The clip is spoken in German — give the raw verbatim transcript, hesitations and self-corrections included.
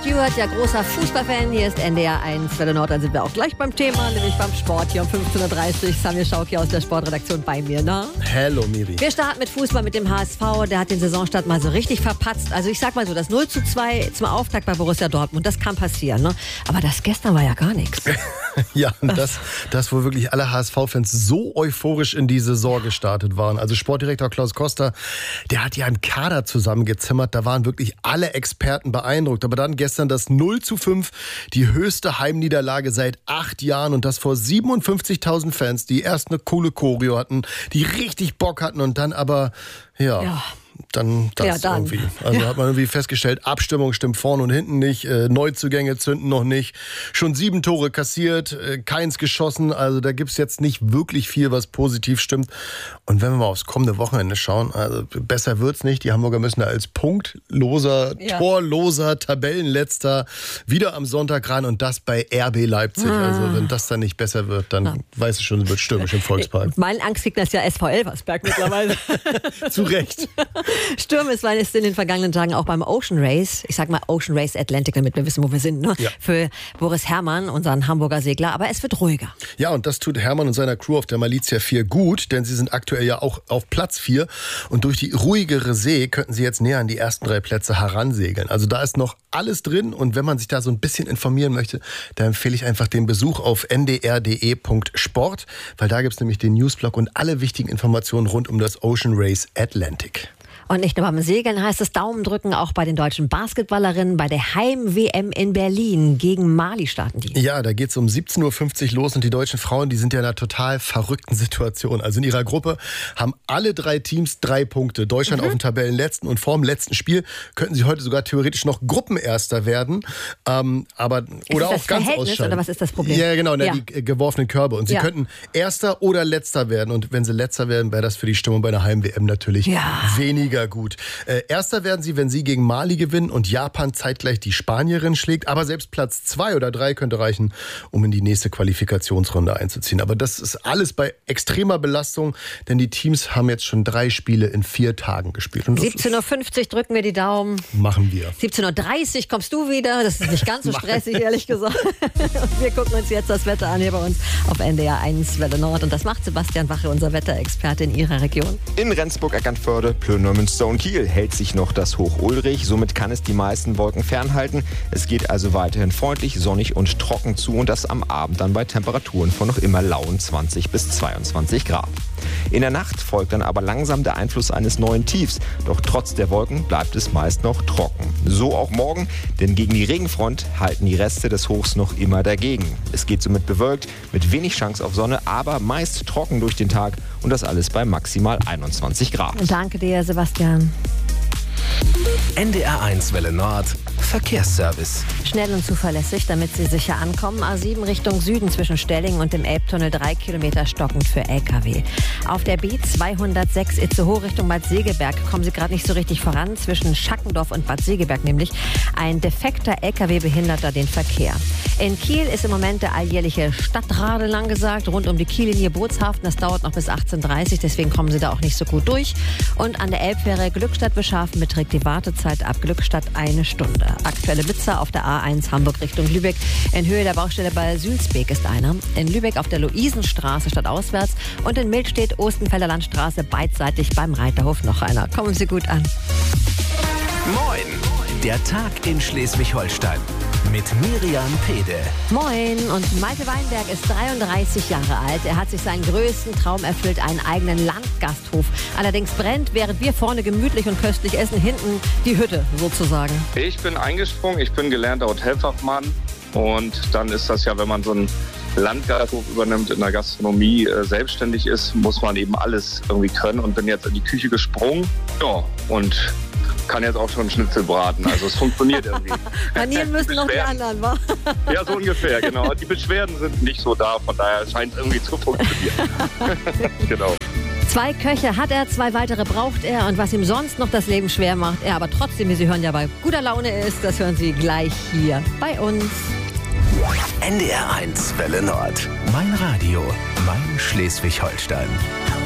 Stewart, ja großer Fußballfan. Hier ist N D R eins Welle Nord. Dann sind wir auch gleich beim Thema, nämlich beim Sport. Hier um fünfzehn Uhr dreißig. Samir Schauki aus der Sportredaktion bei mir. Na? Hello, Miri. Wir starten mit Fußball mit dem H S V. Der hat den Saisonstart mal so richtig verpatzt. Also ich sag mal so, das null zu zwei zum Auftakt bei Borussia Dortmund, das kann passieren. Ne? Aber das gestern war ja gar nichts. Ja, und das, das, wo wirklich alle H S V-Fans so euphorisch in die Saison gestartet waren. Also Sportdirektor Klaus Koster, der hat ja einen Kader zusammengezimmert. Da waren wirklich alle Experten beeindruckt. Aber dann gestern das null zu fünf, die höchste Heimniederlage seit acht Jahren. Und das vor siebenundfünfzigtausend Fans, die erst eine coole Choreo hatten, die richtig Bock hatten und dann aber, ja... ja. Dann das ja, dann. irgendwie. Also ja. hat man irgendwie festgestellt, Abstimmung stimmt vorne und hinten nicht, äh, Neuzugänge zünden noch nicht, schon sieben Tore kassiert, äh, keins geschossen, also da gibt's jetzt nicht wirklich viel, was positiv stimmt. Und wenn wir mal aufs kommende Wochenende schauen, also besser wird's nicht, die Hamburger müssen da als punktloser, ja. torloser Tabellenletzter wieder am Sonntag ran und das bei R B Leipzig. Ah. Also wenn das dann nicht besser wird, dann ja. weiß ich schon, es wird stürmisch im Volkspark. Mein Angstgegner ist ja S V Elversberg mittlerweile. Zu Recht. Sturm ist, weil es in den vergangenen Tagen auch beim Ocean Race, ich sag mal Ocean Race Atlantic, damit wir wissen, wo wir sind, ne? Ja. Für Boris Herrmann, unseren Hamburger Segler, aber es wird ruhiger. Ja, und das tut Herrmann und seiner Crew auf der Malizia vier gut, denn sie sind aktuell ja auch auf Platz vier und durch die ruhigere See könnten sie jetzt näher an die ersten drei Plätze heransegeln. Also da ist noch alles drin und wenn man sich da so ein bisschen informieren möchte, da empfehle ich einfach den Besuch auf n d r punkt d e punkt sport, weil da gibt es nämlich den Newsblog und alle wichtigen Informationen rund um das Ocean Race Atlantic. Und nicht nur beim Segeln heißt es Daumen drücken, auch bei den deutschen Basketballerinnen. Bei der Heim-W M in Berlin gegen Mali starten die. Ja, da geht's um siebzehn Uhr fünfzig los und die deutschen Frauen, die sind ja in einer total verrückten Situation. Also in ihrer Gruppe haben alle drei Teams drei Punkte. Deutschland mhm. auf dem Tabellenletzten und vor dem letzten Spiel könnten sie heute sogar theoretisch noch Gruppenerster werden. Ähm, aber, oder ist das auch ganz Verhältnis, ausscheiden. Oder was ist das Problem? Ja, genau, ja. die geworfenen Körbe. Und sie ja. könnten Erster oder Letzter werden. Und wenn sie Letzter werden, wäre das für die Stimmung bei einer Heim-W M natürlich ja. weniger gut. Äh, Erster werden sie, wenn sie gegen Mali gewinnen und Japan zeitgleich die Spanierin schlägt. Aber selbst Platz zwei oder drei könnte reichen, um in die nächste Qualifikationsrunde einzuziehen. Aber das ist alles bei extremer Belastung, denn die Teams haben jetzt schon drei Spiele in vier Tagen gespielt. siebzehn Uhr fünfzig drücken wir die Daumen. Machen wir. siebzehn Uhr dreißig kommst du wieder. Das ist nicht ganz so stressig, ehrlich gesagt. Und wir gucken uns jetzt das Wetter an hier bei uns auf N D R eins Welle Nord. Und das macht Sebastian Wache, unser Wetterexperte in ihrer Region. In Rendsburg, Eckernförde, Plön, Neumünster und Kiel hält sich noch das Hoch Ulrich. Somit kann es die meisten Wolken fernhalten. Es geht also weiterhin freundlich, sonnig und trocken zu und das am Abend dann bei Temperaturen von noch immer lauen zwanzig bis zweiundzwanzig Grad. In der Nacht folgt dann aber langsam der Einfluss eines neuen Tiefs. Doch trotz der Wolken bleibt es meist noch trocken. So auch morgen, denn gegen die Regenfront halten die Reste des Hochs noch immer dagegen. Es geht somit bewölkt, mit wenig Chance auf Sonne, aber meist trocken durch den Tag und das alles bei maximal einundzwanzig Grad. Danke dir, Sebastian. N D R eins Welle Nord Verkehrsservice. Schnell und zuverlässig, damit Sie sicher ankommen. A sieben Richtung Süden zwischen Stellingen und dem Elbtunnel drei Kilometer stockend für L K W. Auf der B zweihundertsechs Itzehoe Richtung Bad Segeberg kommen Sie gerade nicht so richtig voran. Zwischen Schackendorf und Bad Segeberg nämlich. Ein defekter L K W behindert da den Verkehr. In Kiel ist im Moment der alljährliche Stadtradel angesagt. Rund um die Kiellinie Bootshafen. Das dauert noch bis achtzehn Uhr dreißig. Deswegen kommen Sie da auch nicht so gut durch. Und an der Elbfähre Glückstadt-Beschafen beträgt die Wartezeit ab Glückstadt eine Stunde. Aktuelle Blitzer auf der A eins Hamburg Richtung Lübeck. In Höhe der Baustelle bei Sülsbeek ist einer. In Lübeck auf der Luisenstraße stadtauswärts. Und in Mildstedt Ostenfelder Landstraße beidseitig beim Reiterhof noch einer. Kommen Sie gut an. Moin, der Tag in Schleswig-Holstein. Mit Miriam Pede. Moin, und Malte Weinberg ist dreiunddreißig Jahre alt. Er hat sich seinen größten Traum erfüllt, einen eigenen Landgasthof. Allerdings brennt, während wir vorne gemütlich und köstlich essen, hinten die Hütte sozusagen. Ich bin eingesprungen, ich bin gelernter Hotelfachmann. Und dann ist das ja, wenn man so einen Landgasthof übernimmt, in der Gastronomie äh, selbstständig ist, muss man eben alles irgendwie können. Und bin jetzt in die Küche gesprungen. Ja, und kann jetzt auch schon Schnitzel braten. Also es funktioniert irgendwie. Manieren müssen noch die anderen, wa? Ja, so ungefähr, genau. Die Beschwerden sind nicht so da, von daher scheint es irgendwie zu funktionieren. Genau. Zwei Köche hat er, zwei weitere braucht er. Und was ihm sonst noch das Leben schwer macht, er aber trotzdem, wie Sie hören, ja bei guter Laune ist, das hören Sie gleich hier bei uns. N D R eins Welle Nord. Mein Radio, mein Schleswig-Holstein.